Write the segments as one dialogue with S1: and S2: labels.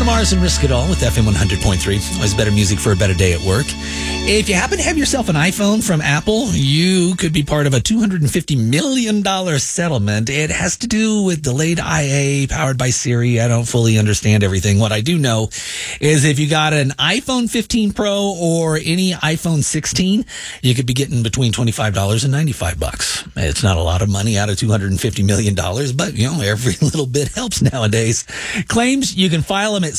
S1: Bruno Mars and Risk It All with FM 100.3. Always better music for a better day at work. If you happen to have yourself an iPhone from Apple, you could be part of a $250 million settlement. It has to do with delayed IA powered by Siri. I don't fully understand everything. What I do know is if you got an iPhone 15 Pro or any iPhone 16, you could be getting between $25 and $95. It's not a lot of money out of $250 million, but every little bit helps nowadays. Claims you can file them at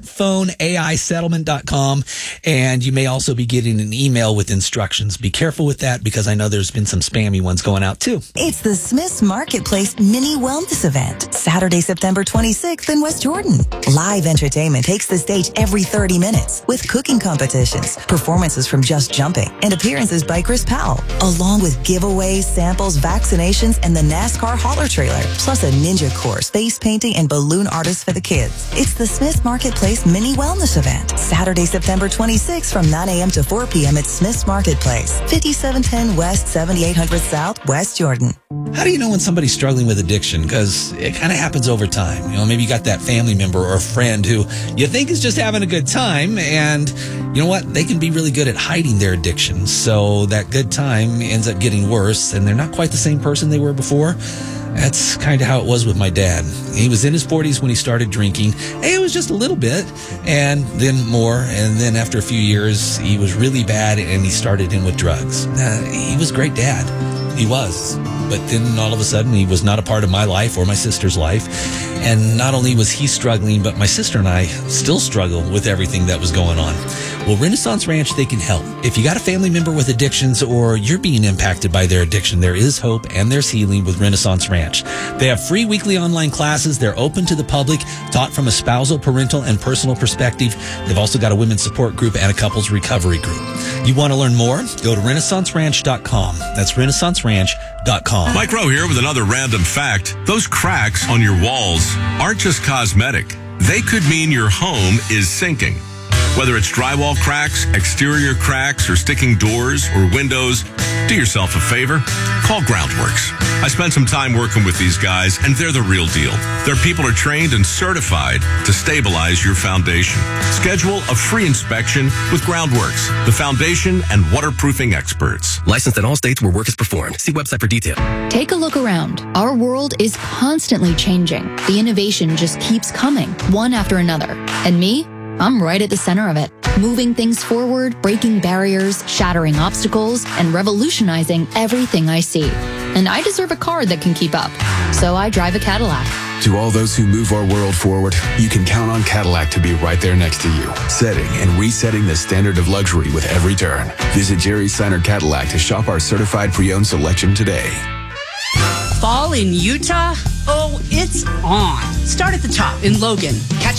S1: smartphoneaisettlement.com, and you may also be getting an email with instructions. Be careful with that because I know there's been some spammy ones going out too.
S2: It's the Smith's Marketplace Mini Wellness Event, Saturday, September 26th in West Jordan. Live entertainment takes the stage every 30 minutes with cooking competitions, performances from Just Jumping, and appearances by Chris Powell, along with giveaways, samples, vaccinations, and the NASCAR hauler trailer, plus a ninja course, face painting, and balloon artists for the kids. It's the Smith's Marketplace Mini Wellness Event, Saturday, September 26th from 9 a.m. to 4 p.m. at Smith's Marketplace, 5710 West, 7800 South, West Jordan.
S1: How do you know when somebody's struggling with addiction? Because it kind of happens over time. Maybe you got that family member or friend who you think is just having a good time, and you know what? They can be really good at hiding their addiction. So that good time ends up getting worse, and they're not quite the same person they were before. That's kind of how it was with my dad. He was in his 40s when he started drinking. It was just a little bit, and then more. And then after a few years, he was really bad, and he started in with drugs. He was a great dad. He was. But then all of a sudden, he was not a part of my life or my sister's life. And not only was he struggling, but my sister and I still struggle with everything that was going on. Well, Renaissance Ranch, they can help. If you got a family member with addictions or you're being impacted by their addiction, there is hope and there's healing with Renaissance Ranch. They have free weekly online classes. They're open to the public, taught from a spousal, parental, and personal perspective. They've also got a women's support group and a couples recovery group. You want to learn more? Go to renaissanceranch.com. That's renaissanceranch.com.
S3: Mike Rowe here with another random fact. Those cracks on your walls aren't just cosmetic. They could mean your home is sinking. Whether it's drywall cracks, exterior cracks, or sticking doors or windows, do yourself a favor. Call Groundworks. I spent some time working with these guys, and they're the real deal. Their people are trained and certified to stabilize your foundation. Schedule a free inspection with Groundworks, the foundation and waterproofing experts.
S4: Licensed in all states where work is performed. See website for detail.
S5: Take a look around. Our world is constantly changing. The innovation just keeps coming, one after another. And me? I'm right at the center of it, moving things forward, breaking barriers, shattering obstacles, and revolutionizing everything I see. And I deserve a car that can keep up. So I drive a Cadillac.
S6: To all those who move our world forward, you can count on Cadillac to be right there next to you, setting and resetting the standard of luxury with every turn. Visit Jerry Seiner Cadillac to shop our certified pre-owned selection today.
S7: Fall in Utah? Oh, it's on. Start at the top in Logan. Catch